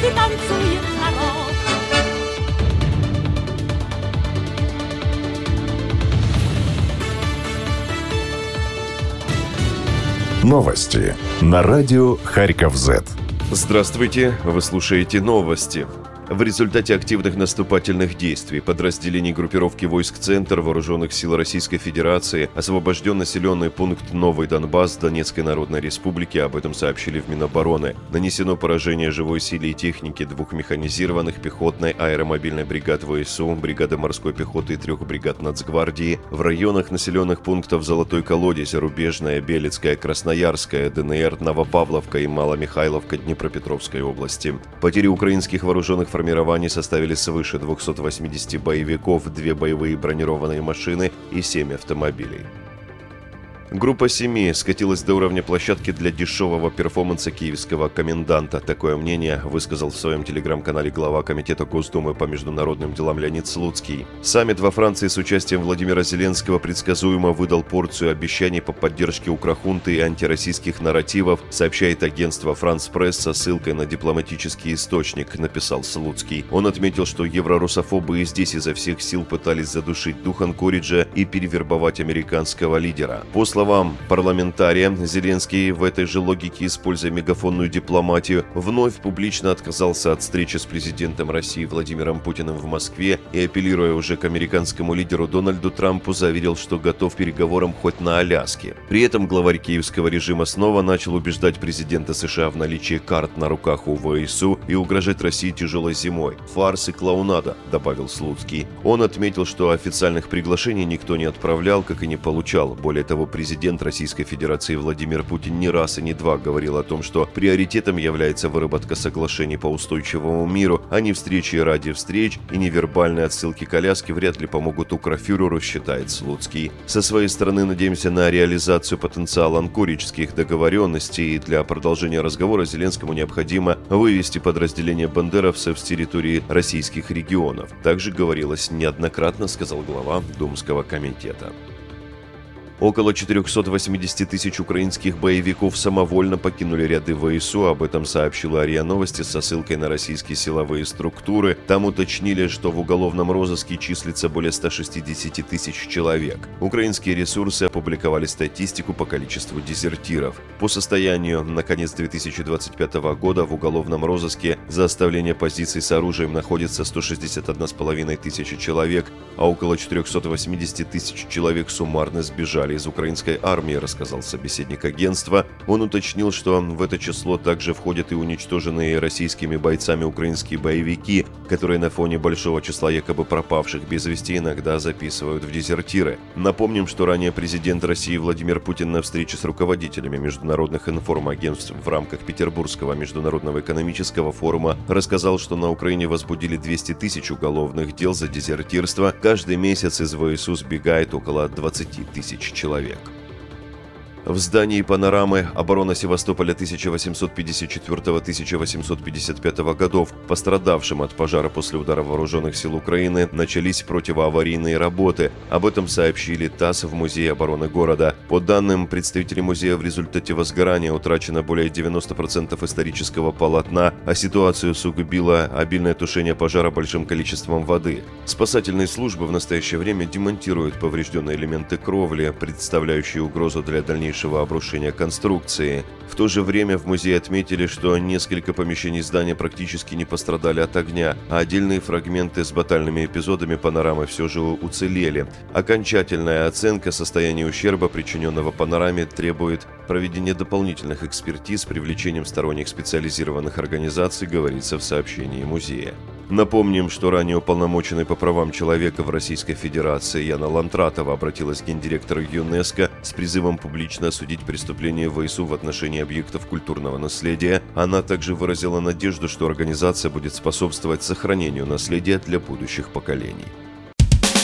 и танцует народ. Новости на радио Харьков-Z. Здравствуйте, вы слушаете новости. В результате активных наступательных действий подразделений группировки войск «Центр» Вооруженных сил Российской Федерации освобожден населенный пункт Новый Донбасс Донецкой Народной Республики, об этом сообщили в Минобороны. Нанесено поражение живой силе и технике 2 механизированных пехотной аэромобильной бригад ВСУ, бригады морской пехоты и 3 бригад Нацгвардии в районах населенных пунктов Золотой Колодец, Рубежная, Белецкая, Красноярская, ДНР, Новопавловка и Маломихайловка Днепропетровской области. Потери украинских вооруженных формирований составили свыше 280 боевиков, 2 боевые бронированные машины и 7 автомобилей. Группа семьи скатилась до уровня площадки для дешевого перформанса киевского коменданта. Такое мнение высказал в своем телеграм-канале глава Комитета Госдумы по международным делам Леонид Слуцкий. Саммит во Франции с участием Владимира Зеленского предсказуемо выдал порцию обещаний по поддержке укрхунты и антироссийских нарративов, сообщает агентство «Франс Пресс» со ссылкой на дипломатический источник, написал Слуцкий. Он отметил, что еврорусофобы и здесь изо всех сил пытались задушить дух Анкориджа и перевербовать американского лидера. По словам парламентария, Зеленский в этой же логике, используя мегафонную дипломатию, вновь публично отказался от встречи с президентом России Владимиром Путиным в Москве и, апеллируя уже к американскому лидеру Дональду Трампу, заверил, что готов к переговорам хоть на Аляске. При этом главарь киевского режима снова начал убеждать президента США в наличии карт на руках у ВСУ и угрожать России тяжелой зимой. Фарс и клоунада, добавил Слуцкий. Он отметил, что официальных приглашений никто не отправлял, как и не получал. Более того, президент Российской Федерации Владимир Путин не раз и не два говорил о том, что приоритетом является выработка соглашений по устойчивому миру, а не встречи ради встреч, и невербальные отсылки к Аляске вряд ли помогут укрфюреру, считает Слуцкий. Со своей стороны надеемся на реализацию потенциала анкориджских договоренностей, и для продолжения разговора Зеленскому необходимо вывести подразделения бандеровцев с территории российских регионов. Также говорилось неоднократно, сказал глава Думского комитета. Около 480 тысяч украинских боевиков самовольно покинули ряды ВСУ, об этом сообщила РИА Новости со ссылкой на российские силовые структуры. Там уточнили, что в уголовном розыске числится более 160 тысяч человек. Украинские ресурсы опубликовали статистику по количеству дезертиров. По состоянию на конец 2025 года в уголовном розыске за оставление позиций с оружием находится 161,5 тысячи человек, а около 480 тысяч человек суммарно сбежали из украинской армии, рассказал собеседник агентства. Он уточнил, что в это число также входят и уничтоженные российскими бойцами украинские боевики, которые на фоне большого числа якобы пропавших без вести иногда записывают в дезертиры. Напомним, что ранее президент России Владимир Путин на встрече с руководителями международных информагентств в рамках Петербургского международного экономического форума рассказал, что на Украине возбудили 200 тысяч уголовных дел за дезертирство. Каждый месяц из ВСУ сбегает около 20 тысяч человек. В здании «Панорамы» оборона Севастополя 1854-1855 годов, пострадавшим от пожара после удара вооруженных сил Украины, начались противоаварийные работы. Об этом сообщили ТАСС в Музее обороны города. По данным представителей музея, в результате возгорания утрачено более 90% исторического полотна, а ситуацию усугубило обильное тушение пожара большим количеством воды. Спасательные службы в настоящее время демонтируют поврежденные элементы кровли, представляющие угрозу для дальнейшего обрушения конструкции. В то же время в музее отметили, что несколько помещений здания практически не пострадали от огня, а отдельные фрагменты с батальными эпизодами «Панорамы» все же уцелели. Окончательная оценка состояния ущерба, причиненного «Панораме», требует проведения дополнительных экспертиз с привлечением сторонних специализированных организаций, говорится в сообщении музея. Напомним, что ранее уполномоченный по правам человека в Российской Федерации Яна Лантратова обратилась к гендиректору ЮНЕСКО с призывом публично осудить преступления ВСУ в отношении объектов культурного наследия. Она также выразила надежду, что организация будет способствовать сохранению наследия для будущих поколений.